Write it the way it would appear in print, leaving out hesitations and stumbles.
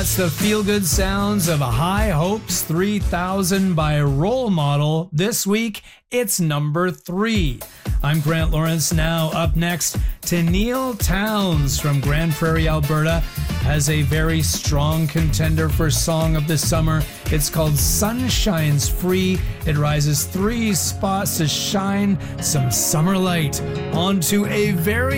That's the feel-good sounds of High Hopes 3000 by Role Model. This week, it's number 3. I'm Grant Lawrence. Now up next, Tenille Townes from Grande Prairie, Alberta, has a very strong contender for Song of the Summer. It's called Sun Shines Free. It rises 3 spots to shine some summer light onto a very